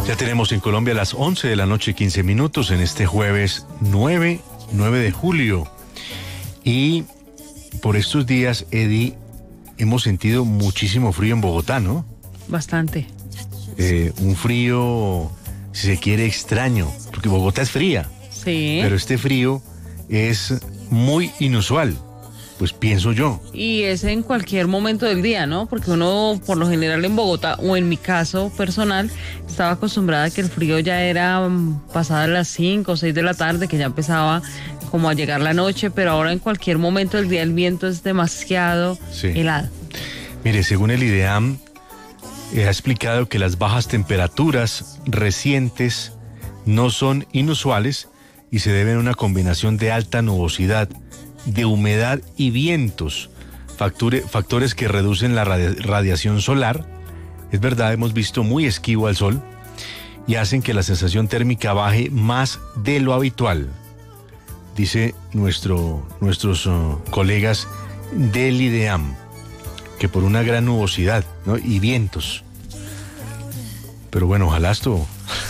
Ya tenemos en Colombia las 11 de la noche, 15 minutos, en este jueves 9 de julio. Y por estos días, Eddie, hemos sentido muchísimo frío en Bogotá, ¿no? Bastante. Un frío, si se quiere, extraño, porque Bogotá es fría. Sí. Pero este frío es muy inusual. Pues pienso yo. Y es en cualquier momento del día, ¿no? Porque uno, por lo general en Bogotá, o en mi caso personal, estaba acostumbrada a que el frío ya era pasadas las 5 o 6 de la tarde, que ya empezaba como a llegar la noche, pero ahora en cualquier momento del día el viento es demasiado helado. Mire, según el IDEAM, ha explicado que las bajas temperaturas recientes no son inusuales y se deben a una combinación de alta nubosidad, de humedad y vientos, factores que reducen la radiación solar. Es verdad, hemos visto muy esquivo al sol y hacen que la sensación térmica baje más de lo habitual, dice nuestros colegas del IDEAM, que por una gran nubosidad, ¿no? Y vientos. Pero bueno, ojalá esto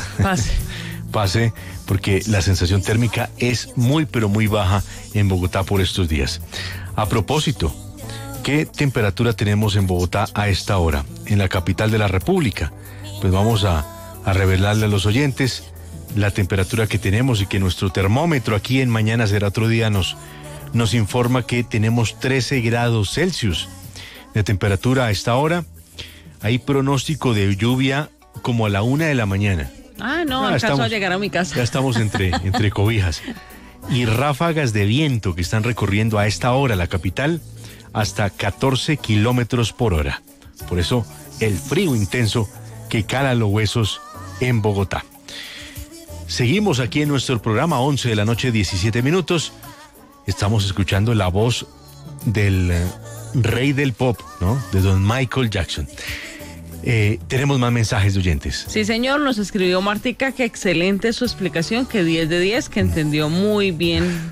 pase, porque la sensación térmica es muy, pero muy baja en Bogotá por estos días. A propósito, ¿qué temperatura tenemos en Bogotá a esta hora, en la capital de la República? Pues vamos a revelarle a los oyentes la temperatura que tenemos y que nuestro termómetro aquí en Mañana Será Otro Día nos informa que tenemos 13 grados Celsius de temperatura a esta hora. Hay pronóstico de lluvia como a la 1 de la mañana. No alcanzo a llegar a mi casa. Ya estamos entre cobijas. Y ráfagas de viento que están recorriendo a esta hora la capital hasta 14 kilómetros por hora. Por eso el frío intenso que cala los huesos en Bogotá. Seguimos aquí en nuestro programa, 11 de la noche, 17 minutos. Estamos escuchando la voz del rey del pop, ¿no? De don Michael Jackson. Tenemos más mensajes de oyentes. Sí, señor, nos escribió Martica que excelente su explicación, que 10 de 10, que entendió muy bien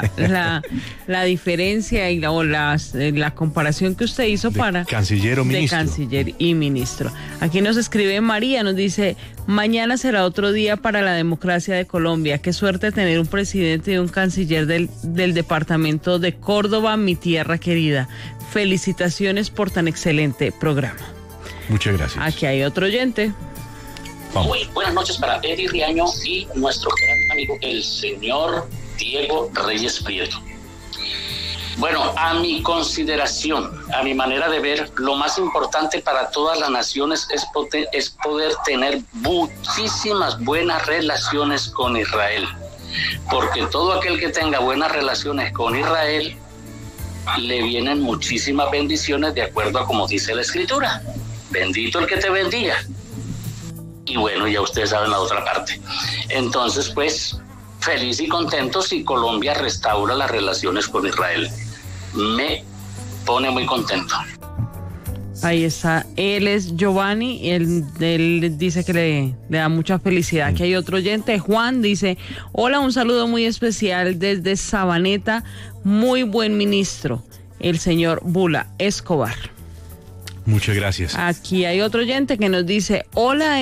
la diferencia y la comparación que usted hizo de canciller o ministro. De canciller y ministro. Aquí nos escribe María, nos dice: mañana será otro día para la democracia de Colombia. Qué suerte tener un presidente y un canciller del departamento de Córdoba, mi tierra querida. Felicitaciones por tan excelente programa. Muchas gracias. Aquí hay otro oyente. Vamos. Muy buenas noches para Eddie Riaño y nuestro gran amigo, el señor Diego Reyes Prieto. Bueno, a mi consideración, a mi manera de ver, lo más importante para todas las naciones es poder tener muchísimas buenas relaciones con Israel. Porque todo aquel que tenga buenas relaciones con Israel, le vienen muchísimas bendiciones de acuerdo a como dice la Escritura. Bendito el que te bendiga. Y bueno, ya ustedes saben la otra parte. Entonces, pues, feliz y contento si Colombia restaura las relaciones con Israel. Me pone muy contento. Ahí está. Él es Giovanni y él dice que le da mucha felicidad. Aquí hay otro oyente, Juan, dice: hola, un saludo muy especial desde Sabaneta. Muy buen ministro, el señor Bula Escobar. Muchas gracias. Aquí hay otro oyente que nos dice: hola,